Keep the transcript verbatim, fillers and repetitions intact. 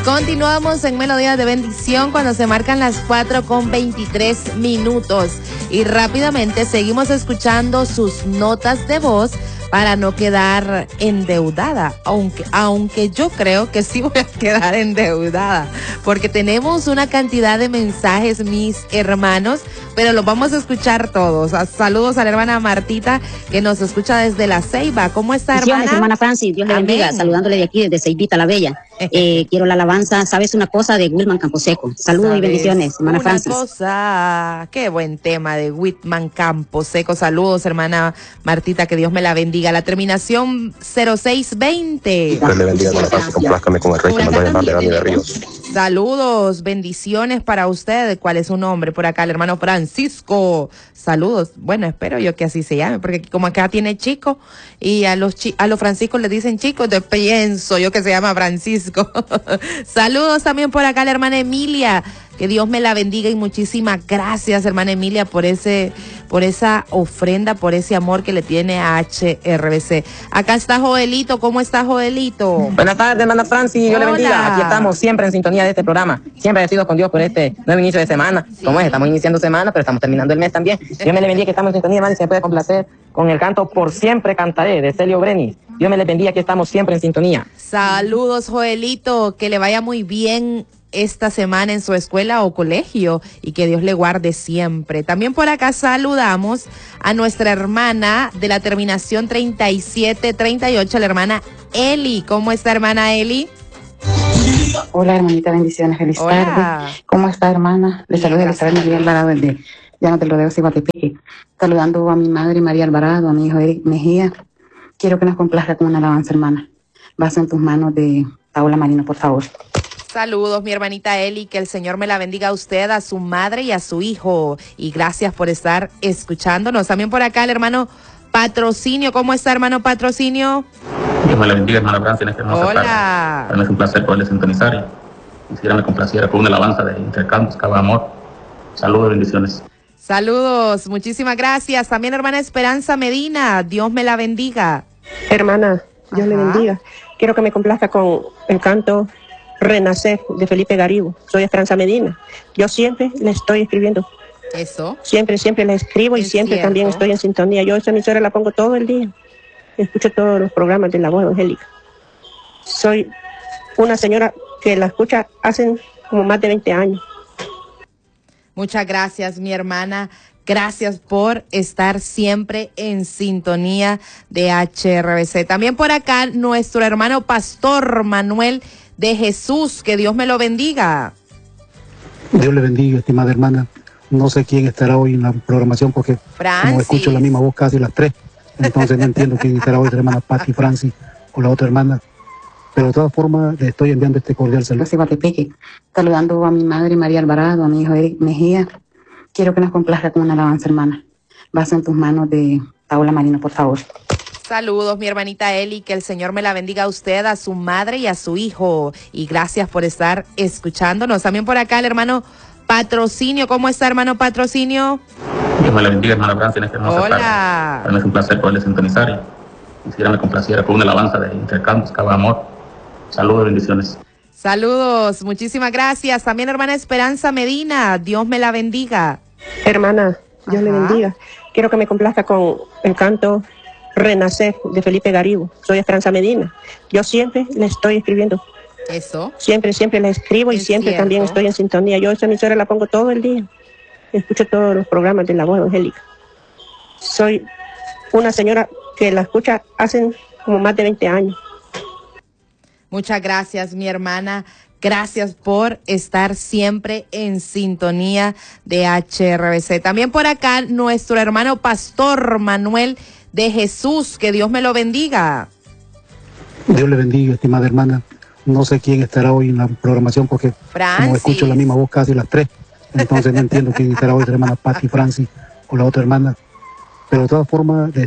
Continuamos en Melodías de Bendición cuando se marcan las cuatro con veintitrés minutos. Y rápidamente seguimos escuchando sus notas de voz para no quedar endeudada, aunque, aunque yo creo que sí voy a quedar endeudada, porque tenemos una cantidad de mensajes, mis hermanos, pero los vamos a escuchar todos. Saludos a la hermana Martita, que nos escucha desde La Ceiba. ¿Cómo está, hermana? hermana Francis, Dios le bendiga, saludándole de aquí, desde Ceibita, La Bella. Eh, quiero la alabanza, ¿sabes una cosa? De Wilman Camposeco. Saludos y bendiciones, hermana una Francis. Una cosa, qué buen tema de Whitman Camposeco. Saludos, hermana Martita, que Dios me la bendiga. La terminación cero seis veinte. Dios le bendiga, hermana Francis, complázcame con el rey que mandó a llamar de Dani de Ríos. Saludos, bendiciones para usted. ¿Cuál es su nombre? Por acá, el hermano Francisco. Saludos. Bueno, espero yo que así se llame, porque como acá tiene chico y a los chi a los franciscos les dicen chicos, entonces pienso yo que se llama Francisco. Saludos también por acá, la hermana Emilia. Que Dios me la bendiga y muchísimas gracias, hermana Emilia, por ese, por esa ofrenda, por ese amor que le tiene a H R B C. Acá está Joelito. ¿Cómo está Joelito? Buenas tardes, hermana Francis. Dios le bendiga. Aquí estamos siempre en sintonía de este programa. Siempre agradecidos con Dios por este nuevo inicio de semana. Sí. Como es, estamos iniciando semana, pero estamos terminando el mes también. Dios me le bendiga que estamos en sintonía, hermano, y se puede complacer con el canto Por Siempre Cantaré de Celio Brenis. Dios me le bendiga que estamos siempre en sintonía. Saludos, Joelito. Que le vaya muy bien esta semana en su escuela o colegio y que Dios le guarde siempre. También por acá saludamos a nuestra hermana de la terminación treinta y siete treinta y ocho, la hermana Eli. ¿Cómo está, hermana Eli? Hola, hermanita, bendiciones, feliz Hola. tarde. ¿Cómo está, hermana? Le saluda Elizabeth María Alvarado desde Llanos del Rodeo, Cibatepeque. Saludando a mi madre María Alvarado, a mi hijo Eric Mejía. Quiero que nos complazca con una alabanza, hermana. Vaso en tus manos de Paula Marino, por favor. Saludos, mi hermanita Eli, que el Señor me la bendiga a usted, a su madre y a su hijo. Y gracias por estar escuchándonos. También por acá el hermano Patrocinio. ¿Cómo está, hermano Patrocinio? Dios me la bendiga, hermana Francia, en este hermoso Hola. tarde. Para mí es un placer poderle sintonizar y quisiera me complaciera con una alabanza de Intercambios, Cabo Amor. Saludos, bendiciones. Saludos, muchísimas gracias. También hermana Esperanza Medina, Dios me la bendiga. Hermana, Dios Ajá. le bendiga. Quiero que me complazca con el canto Renacer de Felipe Garibo. Soy Esperanza Medina. Yo siempre le estoy escribiendo. Eso. Siempre, siempre le escribo y Es siempre cierto. también estoy en sintonía. Yo esa emisora la pongo todo el día. Escucho todos los programas de la voz evangélica. Soy una señora que la escucha hace como más de veinte años. Muchas gracias, mi hermana. Gracias por estar siempre en sintonía de H R B C. También por acá nuestro hermano Pastor Manuel de Jesús. Que Dios me lo bendiga. Dios le bendiga, estimada hermana. No sé quién estará hoy en la programación porque Francis. como escucho la misma voz casi las tres, entonces no entiendo quién estará hoy, la hermana Patti Francis o la otra hermana. Pero de todas formas le estoy enviando este cordial saludo. Cibatepeque. Saludando a mi madre María Alvarado, a mi hijo Eric Mejía. Quiero que nos complazca con una alabanza, hermana. Vaso en tus manos de Paula Marino, por favor. Saludos, mi hermanita Eli, que el Señor me la bendiga a usted, a su madre y a su hijo. Y gracias por estar escuchándonos. También por acá el hermano Patrocinio. ¿Cómo está, hermano Patrocinio? Dios me la bendiga, hermana Francia, en este hermoso Hola. tarde. Para mí es un placer poderle sintonizar y quisiera me complaciera con una alabanza de Intercambios, Cabo Amor. Saludos, bendiciones. Saludos, muchísimas gracias. También hermana Esperanza Medina, Dios me la bendiga. Hermana, Dios le Ajá. bendiga. Quiero que me complazca con el canto Renacer de Felipe Garibo. Soy Esperanza Medina. Yo siempre le estoy escribiendo. Eso. Siempre, siempre le escribo y Es siempre cierto. también estoy en sintonía. Yo esa emisora la pongo todo el día. Escucho todos los programas de la voz evangélica. Soy una señora que la escucha hace como más de veinte años. Muchas gracias, mi hermana. Gracias por estar siempre en sintonía de H R B C. También por acá nuestro hermano Pastor Manuel de Jesús. Que Dios me lo bendiga. Dios le bendiga, estimada hermana. No sé quién estará hoy en la programación porque Francis. como escucho la misma voz casi las tres, entonces no entiendo quién estará hoy, la hermana Patti Francis o la otra hermana. Pero de todas formas le